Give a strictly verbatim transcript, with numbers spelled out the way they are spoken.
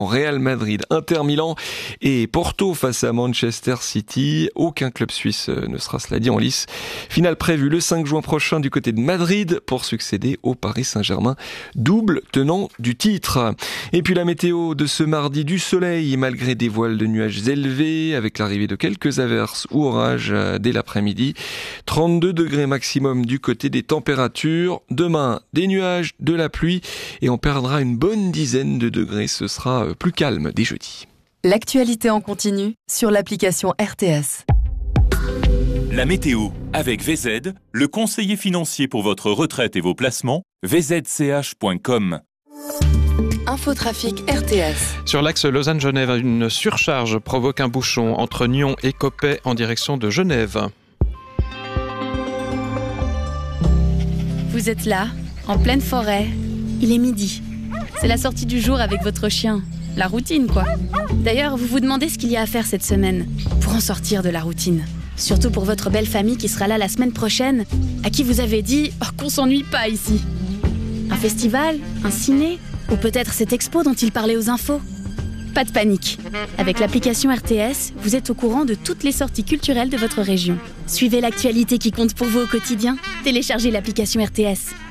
Real Madrid, Inter Milan et Porto face à Manchester City. Aucun club suisse ne sera, cela dit, en lice. Finale prévue le cinq juin prochain du côté de Madrid pour succéder au Paris Saint-Germain, double tenant du titre. Et puis la météo de ce mardi, du soleil malgré des voiles de nuages élevés avec l'arrivée de quelques averses ou orages dès l'après-midi. trente-deux degrés maximum du côté des températures. Demain, des nuages, de la pluie et on perdra une bonne dizaine de degrés. Ce sera plus calme dès jeudi. L'actualité en continu sur l'application R T S. La météo avec V Z, le conseiller financier pour votre retraite et vos placements, v z c h point com. Infotrafic R T S. Sur l'axe Lausanne-Genève, une surcharge provoque un bouchon entre Nyon et Coppet en direction de Genève. Vous êtes là, en pleine forêt. Il est midi. C'est la sortie du jour avec votre chien. La routine, quoi. D'ailleurs, vous vous demandez ce qu'il y a à faire cette semaine pour en sortir de la routine. Surtout pour votre belle famille qui sera là la semaine prochaine, à qui vous avez dit oh, qu'on s'ennuie pas ici. Un festival, un ciné, ou peut-être cette expo dont il parlait aux infos. Pas de panique. Avec l'application R T S, vous êtes au courant de toutes les sorties culturelles de votre région. Suivez l'actualité qui compte pour vous au quotidien. Téléchargez l'application R T S.